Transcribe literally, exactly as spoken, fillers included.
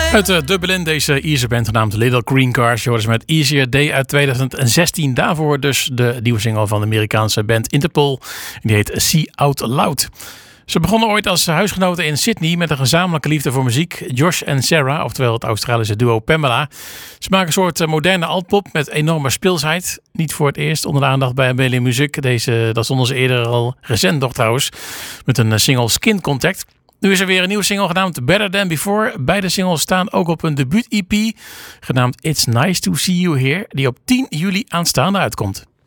Uit uh, Dublin, deze Ierse band genaamd Little Green Cars. Je hoorde ze met Easier Day uit tweeduizend zestien. Daarvoor dus de nieuwe single van de Amerikaanse band Interpol. Die heet See Out Loud. Ze begonnen ooit als huisgenoten in Sydney met een gezamenlijke liefde voor muziek. Josh en Sarah, oftewel het Australische duo Pamela. Ze maken een soort moderne altpop met enorme speelsheid. Niet voor het eerst onder de aandacht bij Amelia Music. Deze, dat stonden ze eerder al recent nog trouwens. Met een single Skin Contact. Nu is er weer een nieuwe single genaamd Better Than Before. Beide singles staan ook op een debuut-E P genaamd It's Nice To See You Here. Die op tien juli aanstaande uitkomt.